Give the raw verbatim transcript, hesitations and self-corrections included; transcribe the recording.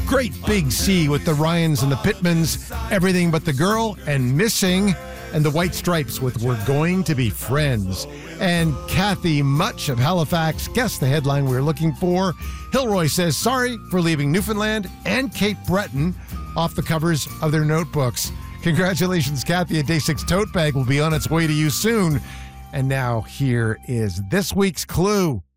Great Big Sea with the Ryans and the Pittmans, Everything But the Girl, and Missing, and the White Stripes with We're Going to Be Friends. And Kathy Much of Halifax guessed the headline we were looking for. Hilroy says sorry for leaving Newfoundland and Cape Breton off the covers of their notebooks. Congratulations, Kathy. A Day six tote bag will be on its way to you soon. And now here is this week's clue.